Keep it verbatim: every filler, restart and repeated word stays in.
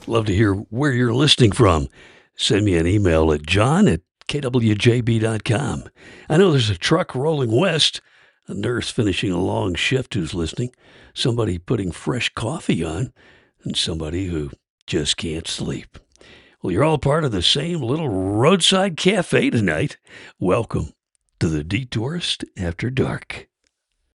Love to hear where you're listening from. Send me an email at john at k w j b dot com. I know there's a truck rolling west, a nurse finishing a long shift who's listening, somebody putting fresh coffee on, and somebody who just can't sleep. Well, you're all part of the same little roadside cafe tonight. Welcome to the Detourist After Dark.